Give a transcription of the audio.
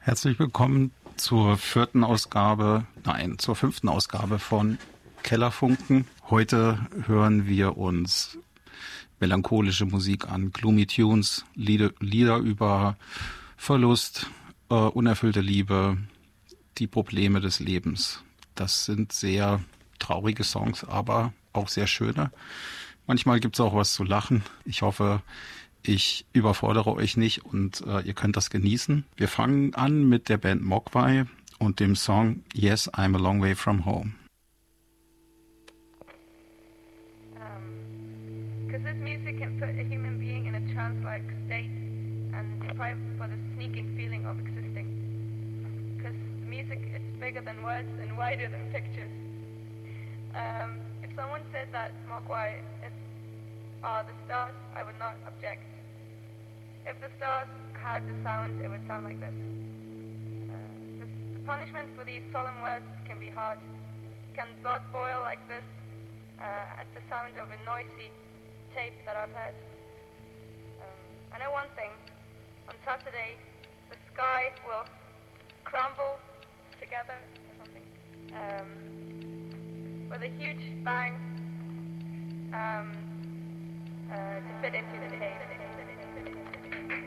Herzlich willkommen zur zur fünften Ausgabe von Kellerfunken. Heute hören wir uns melancholische Musik an, Gloomy Tunes, Lieder über Verlust, unerfüllte Liebe, die Probleme des Lebens. Das sind sehr traurige Songs, aber auch sehr schöne. Manchmal gibt es auch was zu lachen. Ich hoffe, ich überfordere euch nicht und ihr könnt das genießen. Wir fangen an mit der Band Mogwai und dem Song Yes, I'm a Long Way From Home. Because this music can put a human being in a trance-like state and deprive them for the sneaking feeling of existing. Because music is bigger than words and wider than pictures. If someone said that Mogwai are the stars, I would not object. If the stars had the sound, it would sound like this. The punishment for these solemn words can be hard. Can blood boil like this at the sound of a noisy tape that I've heard? I know one thing. On Saturday, the sky will crumble together or something with a huge bang to fit into the tape.